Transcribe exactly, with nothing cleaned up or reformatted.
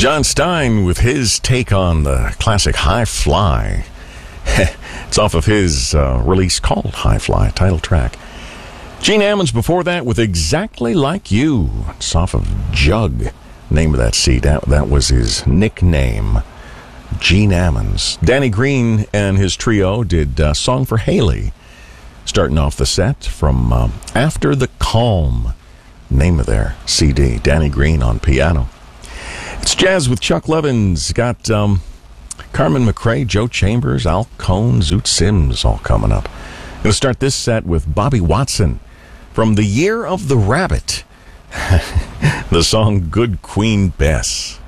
John Stein with his take on the classic High Fly. It's off of his uh, release called High Fly, title track. Gene Ammons before that with Exactly Like You. It's off of Jug, name of that C D. That, that was his nickname, Gene Ammons. Danny Green and his trio did uh, Song for Haley, starting off the set from um, After the Calm, name of their C D. Danny Green on piano. It's Jazz with Chuck Levins. Got um, Carmen McRae, Joe Chambers, Al Cohn, Zoot Sims all coming up. Going to start this set with Bobby Watson from The Year of the Rabbit. The song Good Queen Bess.